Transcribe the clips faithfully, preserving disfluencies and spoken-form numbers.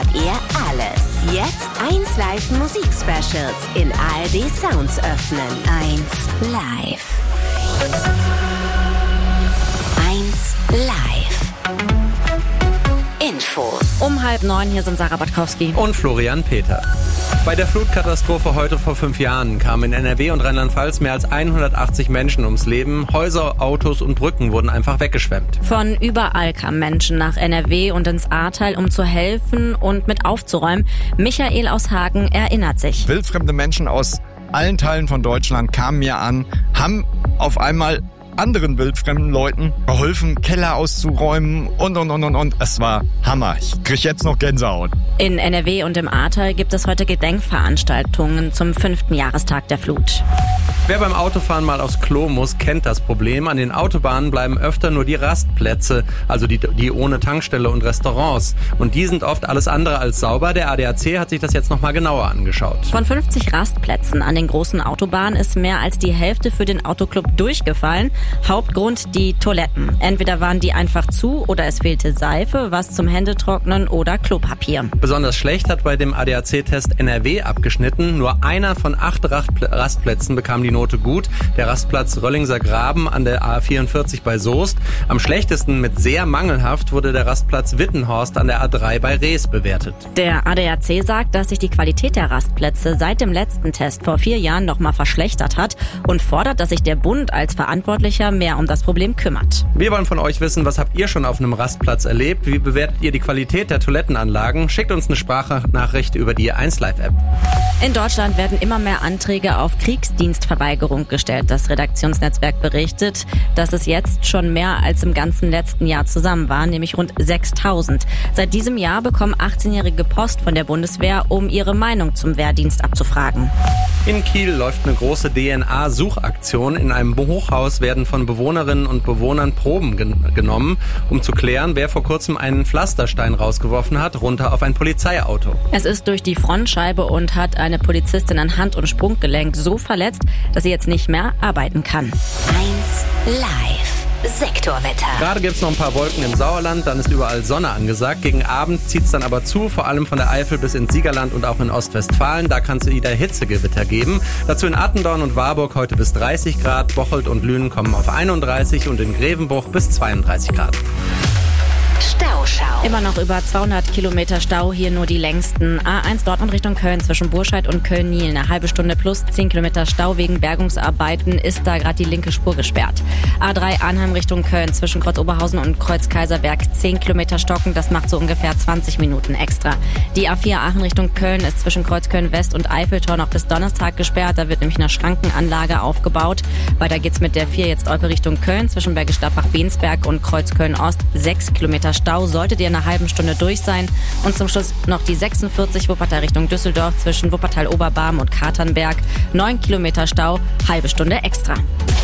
erfahrt ihr alles. Jetzt eins Live Musik-Specials in A R D Sounds öffnen. eins Live. eins Live. Infos. Um halb neun, hier sind Sarah Batkowski und Florian Peter. Bei der Flutkatastrophe heute vor fünf Jahren kamen in N R W und Rheinland-Pfalz mehr als hundertachtzig Menschen ums Leben. Häuser, Autos und Brücken wurden einfach weggeschwemmt. Von überall kamen Menschen nach N R W und ins Ahrtal, um zu helfen und mit aufzuräumen. Michael aus Hagen erinnert sich. Wildfremde Menschen aus allen Teilen von Deutschland kamen mir an, haben auf einmal anderen wildfremden Leuten geholfen, Keller auszuräumen und, und, und, und, und. Es war Hammer. Ich krieg jetzt noch Gänsehaut. In N R W und im Ahrtal gibt es heute Gedenkveranstaltungen zum fünften Jahrestag der Flut. Wer beim Autofahren mal aufs Klo muss, kennt das Problem. An den Autobahnen bleiben öfter nur die Rastplätze, also die, die ohne Tankstelle und Restaurants. Und die sind oft alles andere als sauber. Der A D A C hat sich das jetzt nochmal genauer angeschaut. Von fünfzig Rastplätzen an den großen Autobahnen ist mehr als die Hälfte für den Autoclub durchgefallen. Hauptgrund die Toiletten. Entweder waren die einfach zu oder es fehlte Seife, was zum Händetrocknen oder Klopapier. Besonders schlecht hat bei dem A D A C-Test N R W abgeschnitten. Nur einer von acht Rastplätzen bekam die Note gut. Der Rastplatz Röllingser Graben an der A vierundvierzig bei Soest. Am schlechtesten mit sehr mangelhaft wurde der Rastplatz Wittenhorst an der A drei bei Rees bewertet. Der A D A C sagt, dass sich die Qualität der Rastplätze seit dem letzten Test vor vier Jahren nochmal verschlechtert hat und fordert, dass sich der Bund als Verantwortlicher mehr um das Problem kümmert. Wir wollen von euch wissen, was habt ihr schon auf einem Rastplatz erlebt? Wie bewertet ihr die Qualität der Toilettenanlagen? Schickt uns eine Sprachnachricht über die eins Live App. In Deutschland werden immer mehr Anträge auf Kriegsdienstverweigerung gestellt. Das Redaktionsnetzwerk berichtet, dass es jetzt schon mehr als im ganzen letzten Jahr zusammen waren, nämlich rund sechstausend. Seit diesem Jahr bekommen achtzehnjährige Post von der Bundeswehr, um ihre Meinung zum Wehrdienst abzufragen. In Kiel läuft eine große D N A-Suchaktion. In einem Hochhaus werden von Bewohnerinnen und Bewohnern Proben gen- genommen, um zu klären, wer vor kurzem einen Pflasterstein rausgeworfen hat, runter auf ein Polizeiauto. Es ist durch die Frontscheibe und hat eine Polizistin an Hand- und Sprunggelenk so verletzt, dass sie jetzt nicht mehr arbeiten kann. eins Live. Sektorwetter. Gerade gibt es noch ein paar Wolken im Sauerland, dann ist überall Sonne angesagt. Gegen Abend zieht es dann aber zu, vor allem von der Eifel bis ins Siegerland und auch in Ostwestfalen. Da kann es wieder Hitzegewitter geben. Dazu in Attendorn und Warburg heute bis dreißig Grad. Bocholt und Lünen kommen auf einunddreißig und in Grevenbruch bis zweiunddreißig Grad. Stauschau. Immer noch über zweihundert Kilometer Stau, hier nur die längsten. A eins Dortmund Richtung Köln zwischen Burscheid und Köln-Niel. Eine halbe Stunde plus zehn Kilometer Stau wegen Bergungsarbeiten ist da gerade die linke Spur gesperrt. A drei Arnhem Richtung Köln zwischen Kreuz Oberhausen und Kreuz Kaiserberg zehn Kilometer stocken. Das macht so ungefähr zwanzig Minuten extra. Die A vier Aachen Richtung Köln ist zwischen Kreuz Köln West und Eiffeltor noch bis Donnerstag gesperrt. Da wird nämlich eine Schrankenanlage aufgebaut. Weiter geht's mit der vier jetzt Olpe Richtung Köln zwischen Bergisch Gladbach-Bensberg und Kreuz Köln Ost. sechs Kilometer Stau, solltet ihr in einer halben Stunde durch sein. Und zum Schluss noch die sechsundvierzig Wuppertal Richtung Düsseldorf zwischen Wuppertal-Oberbarm und Katernberg. neun Kilometer Stau, halbe Stunde extra.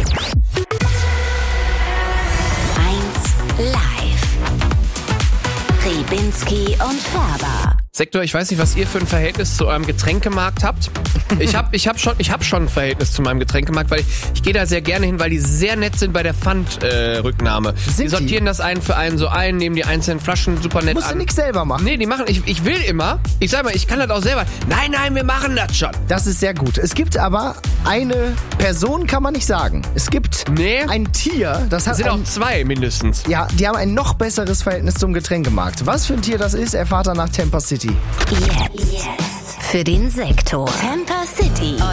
eins Live. Ribinski und Färber. Sektor, ich weiß nicht, was ihr für ein Verhältnis zu eurem Getränkemarkt habt. Ich habe ich hab schon, ich hab schon ein Verhältnis zu meinem Getränkemarkt, weil ich, ich gehe da sehr gerne hin, weil die sehr nett sind bei der Pfandrücknahme. Äh, die sortieren das einen für einen so ein, nehmen die einzelnen Flaschen super nett an. Musst du nichts selber machen. Nee, die machen, ich, ich will immer, ich sag mal, ich kann das auch selber. Nein, nein, wir machen das schon. Das ist sehr gut. Es gibt aber eine Person, kann man nicht sagen. Es gibt Nee. ein Tier, das hat Es sind ein, auch zwei mindestens. ja, die haben ein noch besseres Verhältnis zum Getränkemarkt. Was für ein Tier das ist, erfahrt ihr nach Tampa City. Jetzt. Für den Sektor. Tampa City.